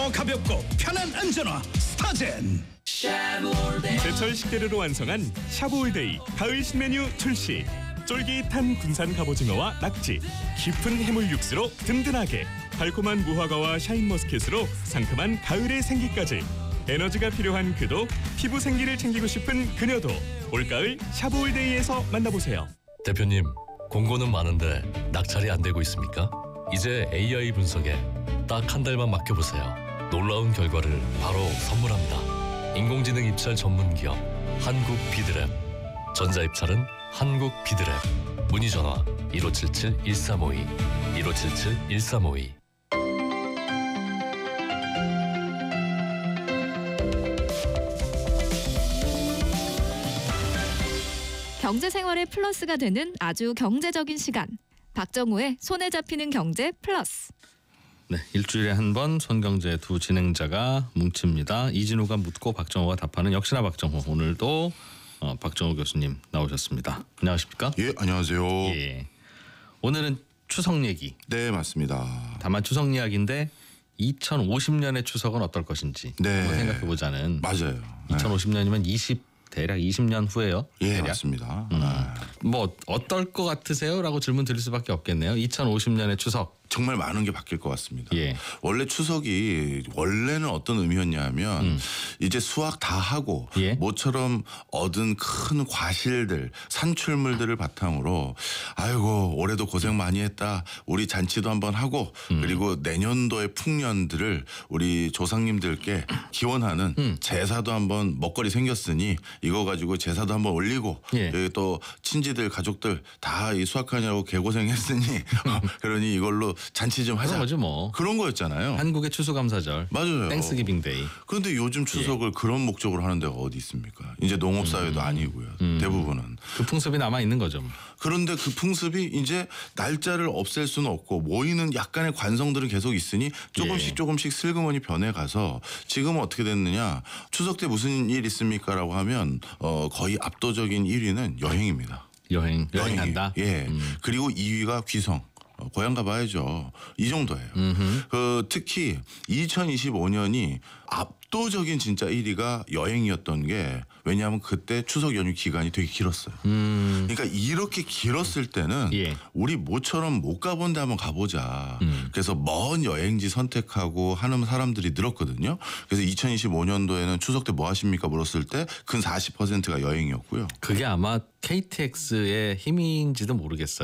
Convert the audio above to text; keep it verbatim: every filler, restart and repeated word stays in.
더 가볍고 편한 안전화 스타젠. 제철 식재료로 완성한 샤브올데이 가을 신메뉴 출시. 쫄깃한 군산 갑오징어와 낙지, 깊은 해물 육수로 든든하게, 달콤한 무화과와 샤인머스켓으로 상큼한 가을의 생기까지. 에너지가 필요한 그도, 피부 생기를 챙기고 싶은 그녀도 올가을 샤브올데이에서 만나보세요. 대표님, 공고는 많은데 낙찰이 안 되고 있습니까? 이제 에이아이 분석에 딱 한 달만 맡겨보세요. 놀라운 결과를 바로 선물합니다. 인공지능 입찰 전문 기업 한국 비드랩. 전자 입찰은 한국 비드랩. 문의 전화 일오칠칠 일삼오이 일오칠칠 일삼오이. 경제 생활의 플러스가 되는 아주 경제적인 시간. 박정우의 손에 잡히는 경제 플러스. 네, 일주일에 한 번 손경제 두 진행자가 뭉칩니다. 이진우가 묻고 박정우가 답하는 역시나 박정우. 오늘도 어, 박정우 교수님 나오셨습니다. 안녕하십니까? 예, 안녕하세요. 예. 오늘은 추석 얘기. 네, 맞습니다. 다만 추석 이야기인데 이천오십 년의 추석은 어떨 것인지 네. 한번 생각해보자는. 맞아요. 이천오십 년이면 이십 대략 이십 년 후예요. 예, 대략. 맞습니다. 음. 아, 뭐 어떨 것 같으세요? 라고 질문 드릴 수밖에 없겠네요. 이천오십 년의 추석. 정말 많은 게 바뀔 것 같습니다. 예. 원래 추석이 원래는 어떤 의미였냐면 음. 이제 수확 다 하고 예. 모처럼 얻은 큰 과실들, 산출물들을 바탕으로 아이고 올해도 고생 많이 했다. 우리 잔치도 한번 하고 음. 그리고 내년도의 풍년들을 우리 조상님들께 기원하는 음. 제사도 한번 먹거리 생겼으니 이거 가지고 제사도 한번 올리고 예. 여기 또 친지들 가족들 다 이 수확하냐고 개고생했으니 그러니 이걸로 잔치 좀 하자. 그런 거죠 뭐. 그런 거였잖아요. 한국의 추수감사절. 맞아요. 땡스기빙 데이. 그런데 요즘 추석을 그런 목적으로 하는 데가 어디 있습니까? 이제 농업 사회도 아니고요. 음. 대부분은. 그 풍습이 남아 있는 거죠. 그런데 그 풍습이 이제 날짜를 없앨 수는 없고 모이는 약간의 관성들은 계속 있으니 조금씩 예. 조금씩 슬그머니 변해가서 지금은 어떻게 됐느냐. 추석 때 무슨 일 있습니까라고 하면 어 거의 압도적인 일 위는 여행입니다. 여행. 여행 여행이. 간다. 예. 음. 그리고 이 위가 귀성. 어, 고향 가봐야죠. 이 정도예요. 그 특히 이천이십오 년이 압도적인 진짜 일 위가 여행이었던 게 왜냐하면 그때 추석 연휴 기간이 되게 길었어요. 음. 그러니까 이렇게 길었을 때는 예. 우리 모처럼 못 가본 데 한번 가보자. 음. 그래서 먼 여행지 선택하고 하는 사람들이 늘었거든요. 그래서 이천이십오 년도에는 추석 때 뭐 하십니까 물었을 때 근 사십 퍼센트가 여행이었고요. 그게 아마 케이티엑스의 힘인지도 모르겠어요.